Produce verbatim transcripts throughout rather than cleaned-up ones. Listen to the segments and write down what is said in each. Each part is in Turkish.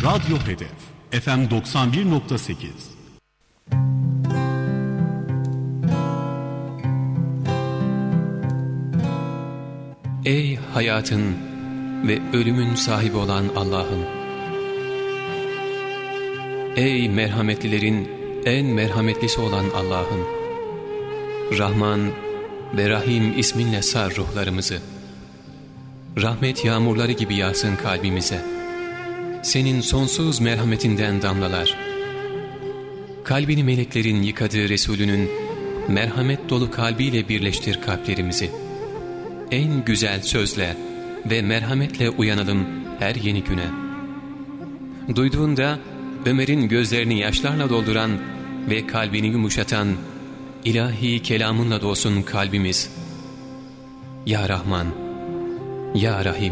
Radyo Hedef F M doksan bir nokta sekiz. Ey hayatın ve ölümün sahibi olan Allah'ım! Ey merhametlilerin en merhametlisi olan Allah'ım! Rahman ve Rahim isminle sar ruhlarımızı. Rahmet yağmurları gibi yağsın kalbimize. Senin sonsuz merhametinden damlalar. Kalbini meleklerin yıkadığı Resulünün merhamet dolu kalbiyle birleştir kalplerimizi. En güzel sözle ve merhametle uyanalım her yeni güne. Duyduğunda Ömer'in gözlerini yaşlarla dolduran ve kalbini yumuşatan ilahi kelamınla dolsun kalbimiz. Ya Rahman, Ya Rahim,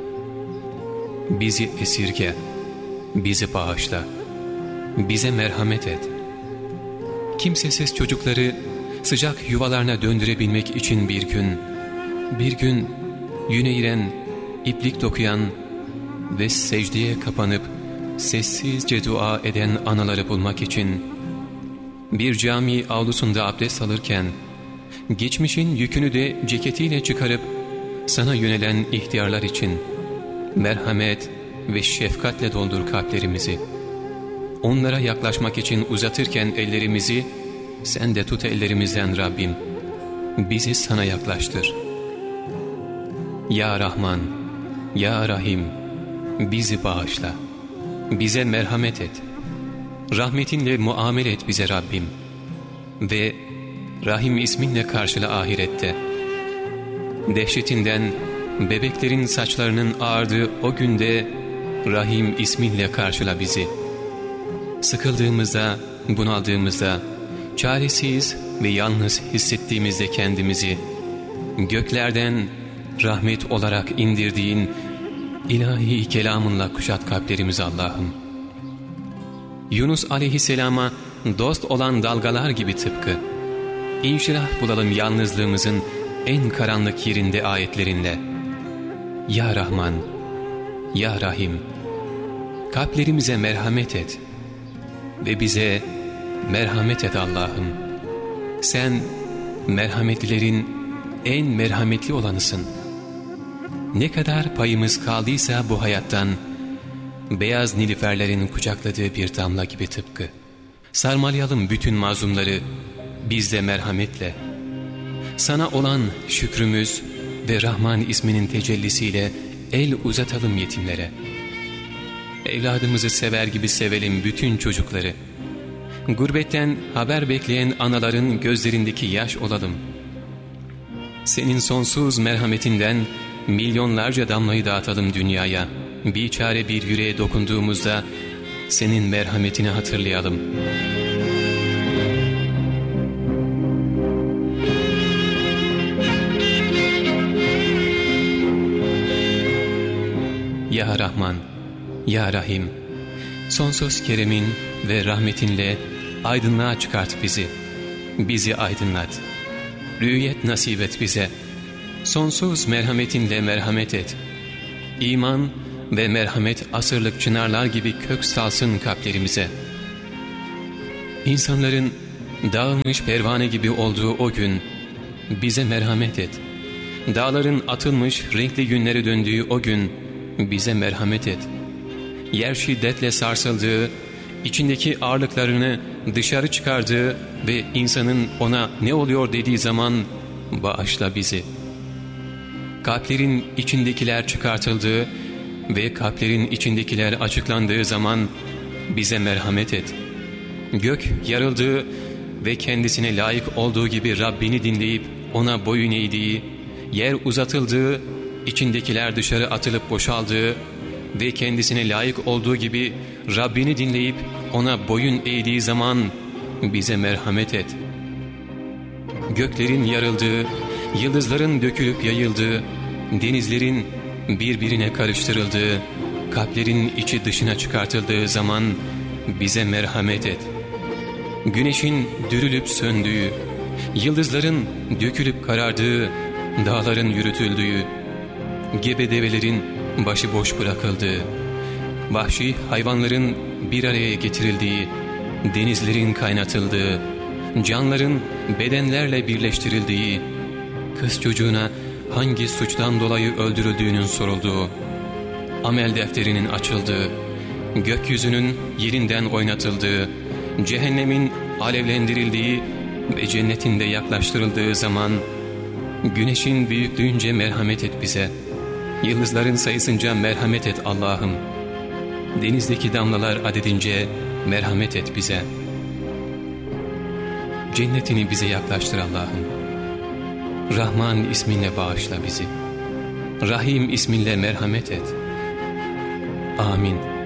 bizi esirge, bizi bağışla, bize merhamet et. Kimsesiz çocukları sıcak yuvalarına döndürebilmek için bir gün, bir gün yüne iren, iplik dokuyan ve secdeye kapanıp sessizce dua eden anaları bulmak için, bir cami avlusunda abdest alırken, geçmişin yükünü de ceketiyle çıkarıp sana yönelen ihtiyarlar için merhamet ve şefkatle doldur kalplerimizi. Onlara yaklaşmak için uzatırken ellerimizi, sen de tut ellerimizden Rabbim. Bizi sana yaklaştır. Ya Rahman, Ya Rahim, bizi bağışla. Bize merhamet et. Rahmetinle muamele et bize Rabbim. Ve Rahim isminle karşıla ahirette. Dehşetinden bebeklerin saçlarının ağardığı o günde Rahim isminle karşıla bizi. Sıkıldığımızda, bunaldığımızda, çaresiz ve yalnız hissettiğimizde kendimizi, göklerden rahmet olarak indirdiğin ilahi kelamınla kuşat kalplerimizi Allah'ım. Yunus aleyhisselama dost olan dalgalar gibi tıpkı, İnşirah bulalım yalnızlığımızın en karanlık yerinde ayetlerinle. Ya Rahman, Ya Rahim, kalplerimize merhamet et ve bize merhamet et Allah'ım. Sen merhametlilerin en merhametli olanısın. Ne kadar payımız kaldıysa bu hayattan, beyaz nilüferlerin kucakladığı bir damla gibi tıpkı, sarmalayalım bütün mazlumları bizde merhametle. Sana olan şükrümüz ve Rahman isminin tecellisiyle el uzatalım yetimlere. Evladımızı sever gibi sevelim bütün çocukları. Gurbetten haber bekleyen anaların gözlerindeki yaş olalım. Senin sonsuz merhametinden milyonlarca damlayı dağıtalım dünyaya. Biçare bir yüreğe dokunduğumuzda senin merhametini hatırlayalım. Ya Rahman, Ya Rahim, sonsuz keremin ve rahmetinle aydınlığa çıkart bizi. Bizi aydınlat. Rüyet nasip et bize. Sonsuz merhametinle merhamet et. İman ve merhamet asırlık çınarlar gibi kök salsın kalplerimize. İnsanların dağılmış pervane gibi olduğu o gün bize merhamet et. Dağların atılmış renkli günlere döndüğü o gün bize merhamet et. Yer şiddetle sarsıldığı, içindeki ağırlıklarını dışarı çıkardığı ve insanın ona ne oluyor dediği zaman bağışla bizi. Kalplerin içindekiler çıkartıldığı ve kalplerin içindekiler açıklandığı zaman bize merhamet et. Gök yarıldığı ve kendisine layık olduğu gibi Rabbini dinleyip ona boyun eğdiği, yer uzatıldığı, içindekiler dışarı atılıp boşaldığı ve kendisine layık olduğu gibi Rabbini dinleyip ona boyun eğdiği zaman bize merhamet et. Göklerin yarıldığı, yıldızların dökülüp yayıldığı, denizlerin birbirine karıştırıldığı, kalplerin içi dışına çıkartıldığı zaman bize merhamet et. Güneşin dürülüp söndüğü, yıldızların dökülüp karardığı, dağların yürütüldüğü, gebe develerin başıboş bırakıldığı, vahşi hayvanların bir araya getirildiği, denizlerin kaynatıldığı, canların bedenlerle birleştirildiği, kız çocuğuna hangi suçtan dolayı öldürüldüğünün sorulduğu, amel defterinin açıldığı, gökyüzünün yerinden oynatıldığı, cehennemin alevlendirildiği ve cennetin de yaklaştırıldığı zaman, güneşin büyüklüğünce merhamet et bize, yıldızların sayısınca merhamet et Allah'ım, denizdeki damlalar adedince merhamet et bize. Cennetini bize yaklaştır Allah'ım. Rahman isminle bağışla bizi. Rahim isminle merhamet et. Amin.